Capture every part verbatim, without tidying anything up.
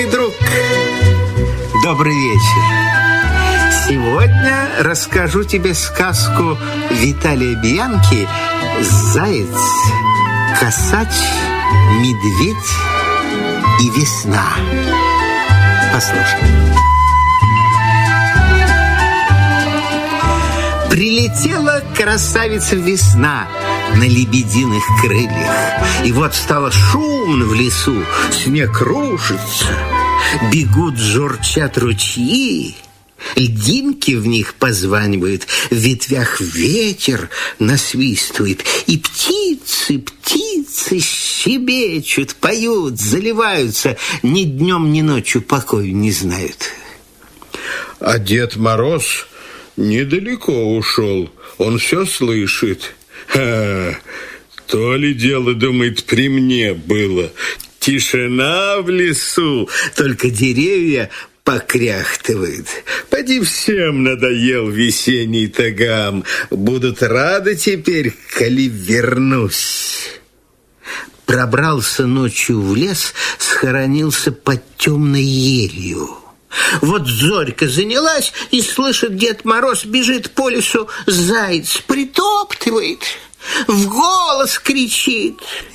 Друг, добрый вечер. Сегодня расскажу тебе сказку Виталия Бианки «Заяц, косач, медведь и весна». Послушай. Прилетела красавица весна на лебединых крыльях. И вот стало шумно в лесу, снег рушится, бегут, журчат ручьи, льдинки в них позванивают, в ветвях ветер насвистывает, и птицы, птицы щебечут, поют, заливаются, ни днем, ни ночью покоя не знают. А Дед Мороз недалеко ушел, он все слышит. Ха, то ли дело, думает, при мне было. Тишина в лесу, только деревья покряхтывают. Поди, всем надоел весенний тагам. Будут рады теперь, коли вернусь. Пробрался ночью в лес, схоронился под темной елью. Вот зорька занялась, и слышит, Дед Мороз бежит по лесу, заяц притоптывает, в голос кричит.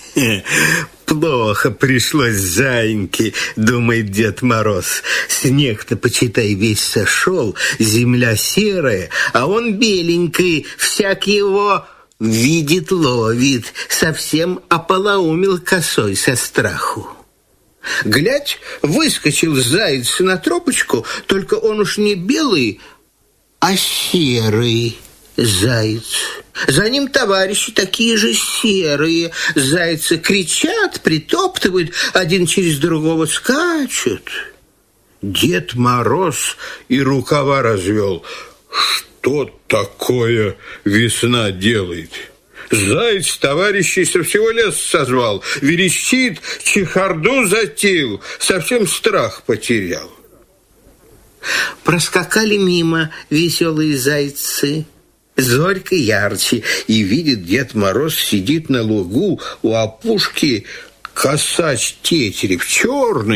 Плохо пришлось заиньке, думает Дед Мороз. Снег-то, почитай, весь сошел, земля серая, а он беленький, всяк его видит, ловит, совсем ополоумел косой со страху. Глядь, выскочил заяц на тропочку, только он уж не белый, а серый заяц. За ним товарищи такие же серые. Зайцы кричат, притоптывают, один через другого скачут. Дед Мороз и рукава развел. Что такое весна делает? Заяц товарищей со всего леса созвал, верещит, чехарду затеял, совсем страх потерял. Проскакали мимо веселые зайцы. Зорька ярче, и видит, Дед Мороз сидит на лугу у опушки, косач тетерев черный,